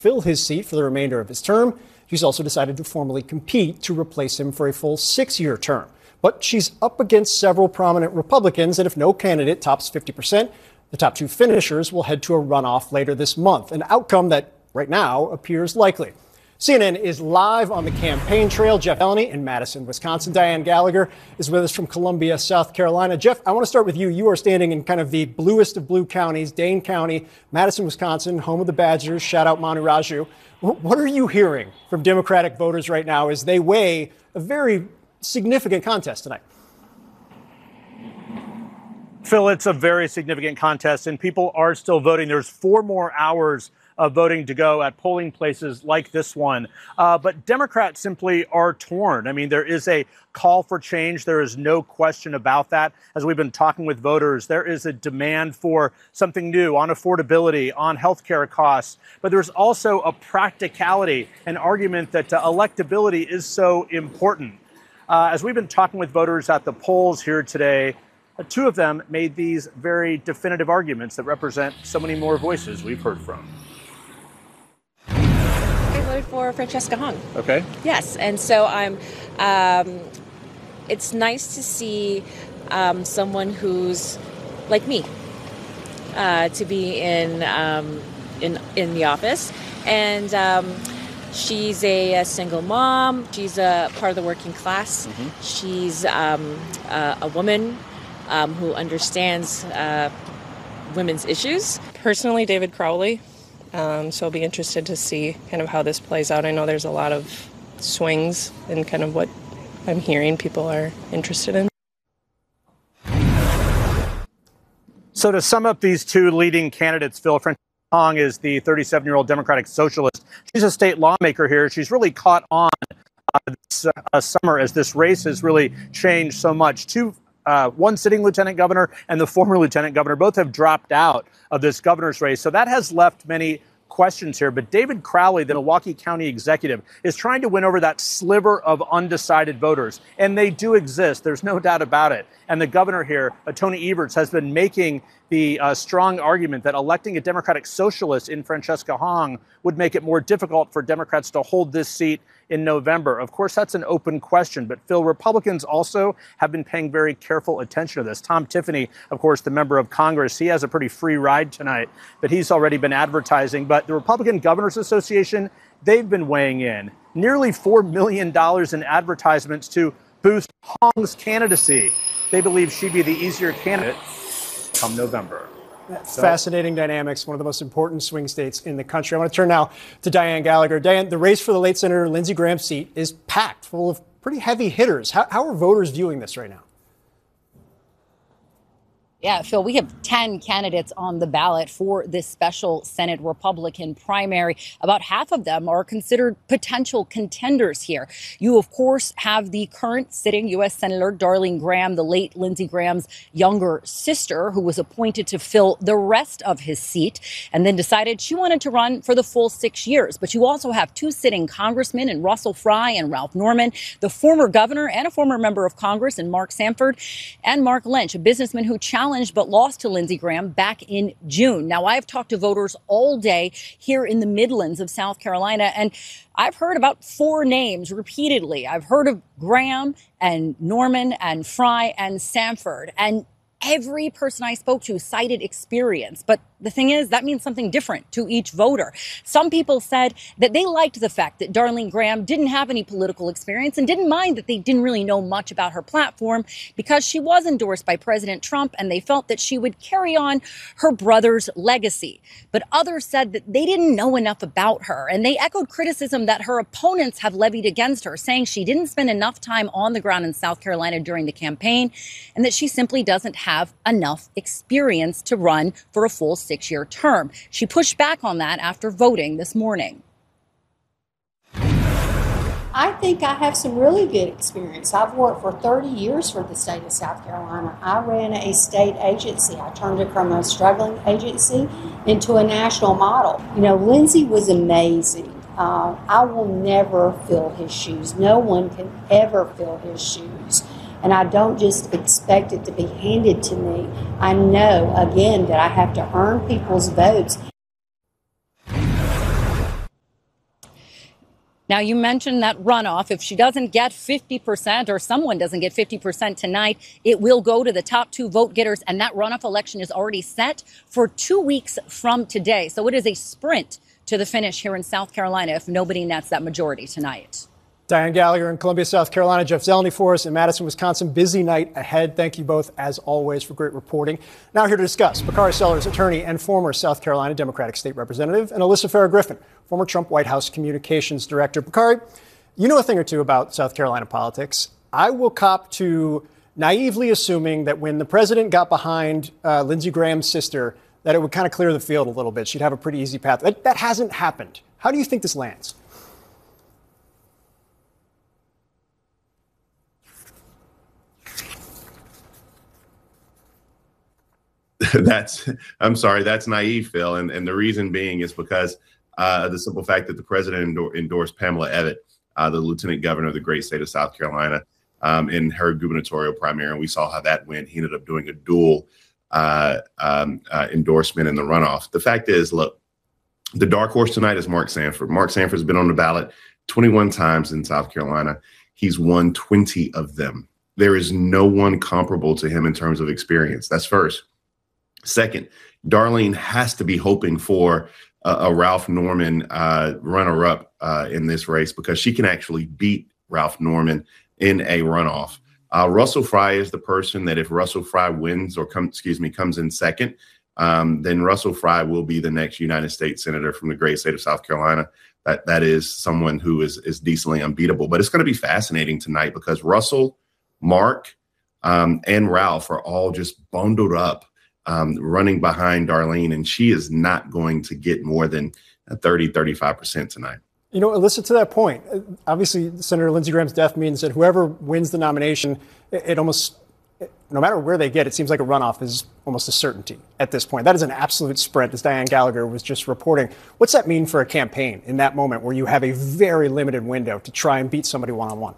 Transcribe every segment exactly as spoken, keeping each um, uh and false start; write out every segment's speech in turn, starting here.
fill his seat for the remainder of his term. She's also decided to formally compete to replace him for a full six-year term. But she's up against several prominent Republicans, and if no candidate tops fifty percent, the top two finishers will head to a runoff later this month, an outcome that right now appears likely. C N N is live on the campaign trail. Jeff Elney in Madison, Wisconsin. Diane Gallagher is with us from Columbia, South Carolina. Jeff, I want to start with you. You are standing in kind of the bluest of blue counties, Dane County, Madison, Wisconsin, home of the Badgers. Shout out Manu Raju. What are you hearing from Democratic voters right now as they weigh a very significant contest tonight? Phil, it's a very significant contest, and people are still voting. There's four more hours of voting to go at polling places like this one. Uh, but Democrats simply are torn. I mean, there is a call for change. There is no question about that. As we've been talking with voters, there is a demand for something new on affordability, on health care costs. But there's also a practicality, an argument that uh, electability is so important. Uh, as we've been talking with voters at the polls here today, uh, two of them made these very definitive arguments that represent so many more voices we've heard from. I voted for Francesca Hong. Okay. Yes, and so I'm. Um, it's nice to see um, someone who's like me uh, to be in um, in in the office, and um, she's a, a single mom. She's a part of the working class. Mm-hmm. She's um, uh, a woman um, who understands uh, women's issues. Personally, David Crowley. Um, so I'll be interested to see kind of how this plays out. I know there's a lot of swings in kind of what I'm hearing people are interested in. So to sum up these two leading candidates, Phil, Francesca Hong is the thirty-seven-year-old Democratic socialist. She's a state lawmaker here. She's really caught on uh, this uh, summer as this race has really changed so much. Two Uh, one sitting lieutenant governor and the former lieutenant governor both have dropped out of this governor's race. So that has left many questions here. But David Crowley, the Milwaukee County executive, is trying to win over that sliver of undecided voters. And they do exist. There's no doubt about it. And the governor here, uh, Tony Evers, has been making the uh, strong argument that electing a Democratic socialist in Francesca Hong would make it more difficult for Democrats to hold this seat in November. Of course, that's an open question. But, Phil, Republicans also have been paying very careful attention to this. Tom Tiffany, of course, the member of Congress, he has a pretty free ride tonight, but he's already been advertising. But the Republican Governors Association, they've been weighing in. Nearly four million dollars in advertisements to boost Hong's candidacy. They believe she'd be the easier candidate come November. So. Fascinating dynamics, one of the most important swing states in the country. I want to turn now to Diane Gallagher. Diane, the race for the late Senator Lindsey Graham's seat is packed full of pretty heavy hitters. How, how are voters viewing this right now? Yeah, Phil, we have ten candidates on the ballot for this special Senate Republican primary. About half of them are considered potential contenders here. You, of course, have the current sitting U S Senator Darlene Graham, the late Lindsey Graham's younger sister, who was appointed to fill the rest of his seat and then decided she wanted to run for the full six years. But you also have two sitting congressmen in Russell Fry and Ralph Norman, the former governor and a former member of Congress in Mark Sanford, and Mark Lynch, a businessman who challenged but lost to Lindsey Graham back in June. Now, I have talked to voters all day here in the Midlands of South Carolina, and I've heard about four names repeatedly. I've heard of Graham and Norman and Fry and Sanford, and every person I spoke to cited experience. But the thing is, that means something different to each voter. Some people said that they liked the fact that Darlene Graham didn't have any political experience and didn't mind that they didn't really know much about her platform because she was endorsed by President Trump, and they felt that she would carry on her brother's legacy. But others said that they didn't know enough about her, and they echoed criticism that her opponents have levied against her, saying she didn't spend enough time on the ground in South Carolina during the campaign and that she simply doesn't have enough experience to run for a full six-year term. She pushed back on that after voting this morning. I think I have some really good experience. I've worked for thirty years for the state of South Carolina. I ran a state agency. I turned it from a struggling agency into a national model. You know, Lindsey was amazing. Uh, I will never fill his shoes. No one can ever fill his shoes. And I don't just expect it to be handed to me. I know, again, that I have to earn people's votes. Now, you mentioned that runoff. If she doesn't get fifty percent or someone doesn't get fifty percent tonight, it will go to the top two vote getters. And that runoff election is already set for two weeks from today. So it is a sprint to the finish here in South Carolina if nobody nets that majority tonight. Diane Gallagher in Columbia, South Carolina, Jeff Zeleny for us in Madison, Wisconsin. Busy night ahead. Thank you both, as always, for great reporting. Now here to discuss, Bakari Sellers, attorney and former South Carolina Democratic State Representative, and Alyssa Farah Griffin, former Trump White House Communications Director. Bakari, you know a thing or two about South Carolina politics. I will cop to naively assuming that when the president got behind uh, Lindsey Graham's sister, that it would kind of clear the field a little bit. She'd have a pretty easy path. That, that hasn't happened. How do you think this lands? That's, I'm sorry, that's naive, Phil. And, and the reason being is because uh, the simple fact that the president endor- endorsed Pamela Ebbett, uh, the lieutenant governor of the great state of South Carolina, um, in her gubernatorial primary. And we saw how that went. He ended up doing a dual uh, um, uh, endorsement in the runoff. The fact is, look, the dark horse tonight is Mark Sanford. Mark Sanford's been on the ballot twenty-one times in South Carolina. He's won twenty of them. There is no one comparable to him in terms of experience. That's first. Second, Darlene has to be hoping for a, a Ralph Norman uh, runner-up uh, in this race because she can actually beat Ralph Norman in a runoff. Uh, Russell Fry is the person that if Russell Fry wins or come, excuse me, comes in second, um, then Russell Fry will be the next United States Senator from the great state of South Carolina. That that is someone who is is decently unbeatable. But it's going to be fascinating tonight because Russell, Mark, um, and Ralph are all just bundled up. Um, running behind Darlene, and she is not going to get more than thirty, thirty-five percent tonight. You know, Alyssa, to that point, obviously Senator Lindsey Graham's death means that whoever wins the nomination, it, it almost, no matter where they get, it seems like a runoff is almost a certainty at this point. That is an absolute sprint, as Diane Gallagher was just reporting. What's that mean for a campaign in that moment where you have a very limited window to try and beat somebody one-on-one?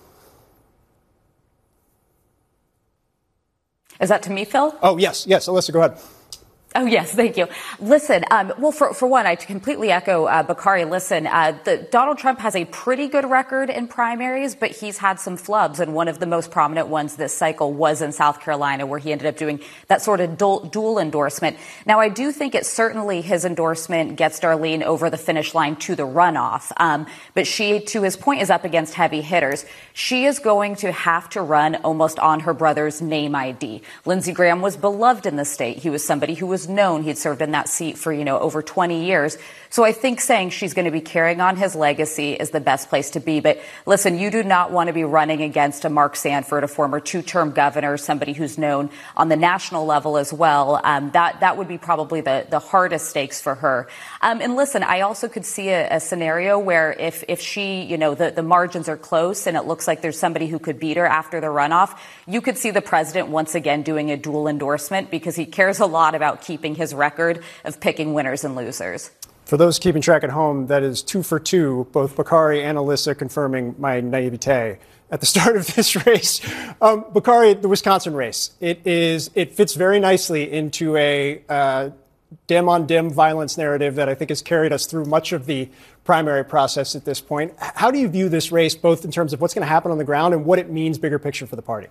Is that to me, Phil? Oh, yes. Yes. Alyssa, go ahead. Oh, yes. Thank you. Listen, um, well, for, for one, I completely echo uh, Bakari. Listen, uh, the, Donald Trump has a pretty good record in primaries, but he's had some flubs. And one of the most prominent ones this cycle was in South Carolina, where he ended up doing that sort of dual, dual endorsement. Now, I do think it certainly his endorsement gets Darlene over the finish line to the runoff. Um, but she, to his point, is up against heavy hitters. She is going to have to run almost on her brother's name I D. Lindsey Graham was beloved in the state. He was somebody who was known. He'd served in that seat for, you know, over twenty years. So I think saying she's going to be carrying on his legacy is the best place to be. But listen, you do not want to be running against a Mark Sanford, a former two-term governor, somebody who's known on the national level as well. Um, that that would be probably the, the hardest stakes for her. Um, and listen, I also could see a, a scenario where if, if she, you know, the, the margins are close and it looks like there's somebody who could beat her after the runoff, you could see the president once again doing a dual endorsement because he cares a lot about keeping his record of picking winners and losers. For those keeping track at home, that is two for two, both Bakari and Alyssa confirming my naivete at the start of this race. Um, Bakari, the Wisconsin race, it is it fits very nicely into a uh, dim-on-dim violence narrative that I think has carried us through much of the primary process at this point. How do you view this race, both in terms of what's going to happen on the ground and what it means bigger picture for the party?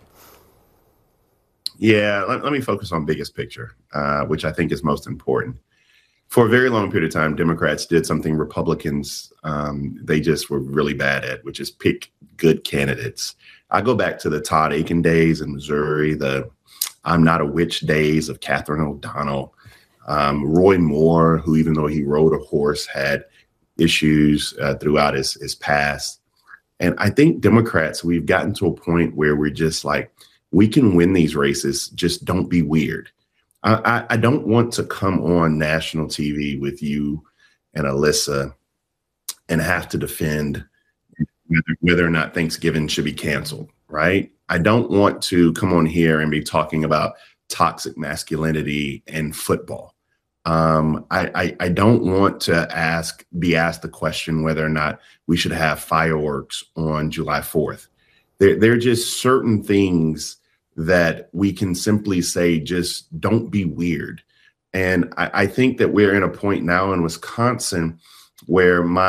Yeah, let, let me focus on biggest picture, uh, which I think is most important. For a very long period of time, Democrats did something Republicans, um, they just were really bad at, which is pick good candidates. I go back to the Todd Aiken days in Missouri, the I'm not a witch days of Catherine O'Donnell, um, Roy Moore, who even though he rode a horse, had issues uh, throughout his, his past. And I think Democrats, we've gotten to a point where we're just like, we can win these races, just don't be weird. I, I don't want to come on national T V with you and Alyssa and have to defend whether, whether or not Thanksgiving should be canceled, right? I don't want to come on here and be talking about toxic masculinity and football. Um, I, I, I don't want to ask, be asked the question whether or not we should have fireworks on July fourth. There, there are just certain things that we can simply say, just don't be weird. And I, I think that we're in a point now in Wisconsin where my